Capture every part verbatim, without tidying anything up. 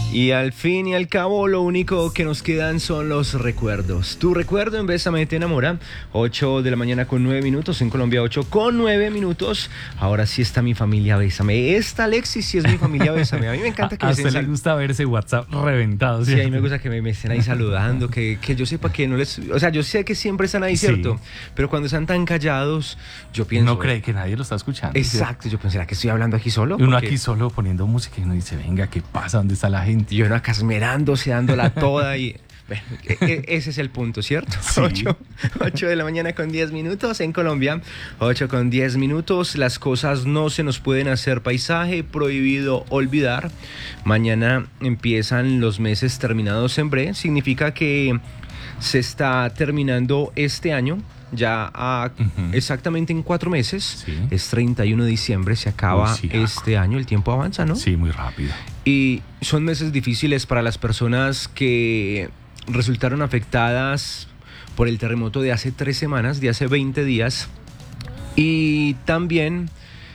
Y al fin y al cabo lo único que nos quedan son los recuerdos. Tu recuerdo en Bésame te enamora. ocho de la mañana con nueve minutos. En Colombia ocho con nueve minutos. Ahora sí está mi familia Bésame. Esta Alexis sí es mi familia Bésame. A mí me encanta que a me usted estén le sal... gusta ver ese WhatsApp reventado, Sí, ¿cierto? a mí me gusta que me, me estén ahí saludando, que, que yo sepa que no les... O sea, yo sé que siempre están ahí, ¿cierto? Sí. Pero cuando están tan callados, yo pienso... No cree que nadie lo está escuchando. Exacto, ¿cierto? yo pensé, ¿será que estoy hablando aquí solo? Y uno Porque aquí solo poniendo música y uno dice, venga, ¿qué pasa? ¿Dónde está la gente? yo no acá esmerándose, dándola toda y... Bueno, e- e- ese es el punto, ¿cierto? Sí. ocho de la mañana con diez minutos en Colombia. ocho con diez minutos. Las cosas no se nos pueden hacer paisaje, prohibido olvidar. Mañana empiezan los meses terminados en bre. Significa que se está terminando este año. Ya a, Ujú. exactamente en cuatro meses. Sí. Es treinta y uno de diciembre. Se acaba Uy, sí, este año. El tiempo avanza, ¿no? Sí, muy rápido. Y son meses difíciles para las personas que resultaron afectadas por el terremoto de hace tres semanas, de hace veinte días. Y también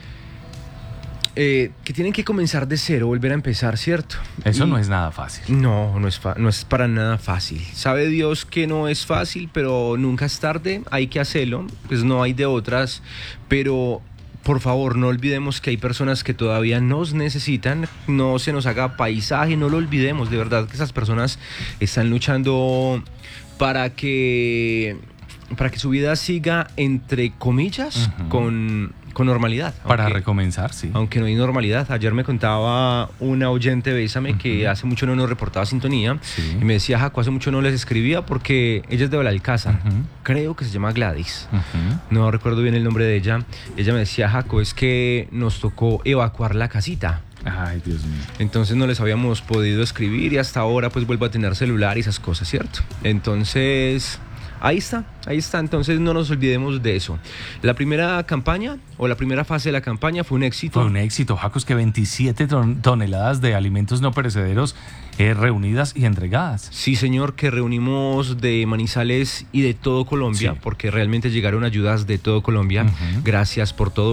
eh, que tienen que comenzar de cero, volver a empezar, ¿cierto? Eso Y- no es nada fácil. No, no es, fa- no es para nada fácil. Sabe Dios que no es fácil, pero nunca es tarde, hay que hacerlo, pues no hay de otras, pero por favor no olvidemos que hay personas que todavía nos necesitan, no se nos haga paisaje, no lo olvidemos, de verdad que esas personas están luchando para que, para que su vida siga, entre comillas, Ujú. con, con normalidad. Para aunque- recomenzar, sí. aunque no hay normalidad. Ayer me contaba una oyente Bésame que Ujú. hace mucho no nos reportaba sintonía Sí. y me decía, Jaco, hace mucho no les escribía porque ella es de Belalcázar. Ujú. Creo que se llama Gladys. Ujú. No recuerdo bien el nombre de ella. Ella me decía, Jaco, es que nos tocó evacuar la casita. Ay, Dios mío. Entonces no les habíamos podido escribir y hasta ahora pues vuelvo a tener celular y esas cosas, ¿cierto? Entonces... Ahí está, ahí está, entonces no nos olvidemos de eso. La primera campaña o la primera fase de la campaña fue un éxito. Fue un éxito, Jacos, que veintisiete ton- toneladas de alimentos no perecederos eh, reunidas y entregadas. Sí, señor, que reunimos de Manizales y de todo Colombia, Sí. porque realmente llegaron ayudas de todo Colombia. Ujú. Gracias por todo.